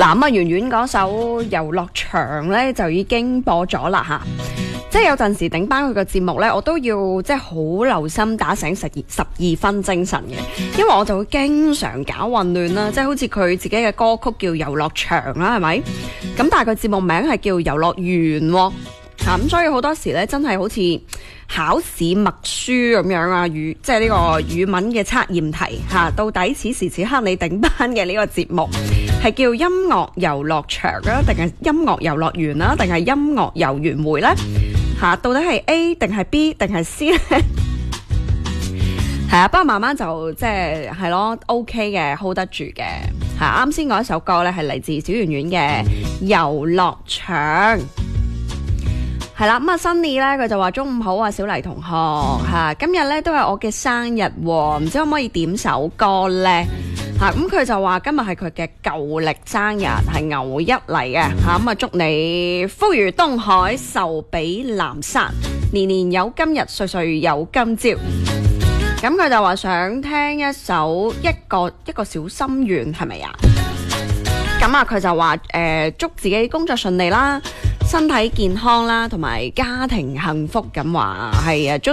嗱，咁啊，圓圓嗰首遊樂場咧就已經播咗啦吓，即係有陣時頂班佢個節目咧，我都要即係好留心打醒12分精神嘅，因為我就會經常搞混亂啦，即係好似佢自己嘅歌曲叫遊樂場啦，係咪？咁但係佢節目名係叫遊樂園喎。咁所以好多時咧，真係好似考試默書咁樣啊，即係呢個語文嘅測驗題吓，到底此時此刻你頂班嘅呢個節目係叫音樂遊樂場啊，定係音樂遊樂園啦，定係音樂遊園會呢？吓，到底係 A 定係 B 定係 C 呢？係啊，不過慢慢就即係咯 ，OK 嘅 ，hold 得住嘅。吓，啱先嗰一首歌咧係嚟自小圓圓嘅遊樂場。係啦，咁啊，Sunny 咧佢就話中午好啊，小黎同學吓，今日咧都係我嘅生日，唔知可唔可以點首歌咧吓？咁佢就話今日係佢嘅舊曆生日，係牛一嚟嘅吓，咁啊祝你福如東海，壽比南山，年年有今日，歲歲有今朝。咁佢就話想聽一首一個小心願，係咪啊？咁啊，佢就話祝自己工作順利啦，身體健康啦，同埋家庭幸福咁話係啊。